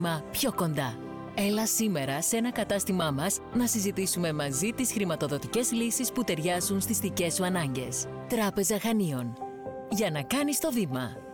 Μα πιο κοντά. Έλα σήμερα σε ένα κατάστημά μας να συζητήσουμε μαζί τις χρηματοδοτικές λύσεις που ταιριάζουν στις δικές σου ανάγκες. Τράπεζα Χανίων. Για να κάνεις το βήμα.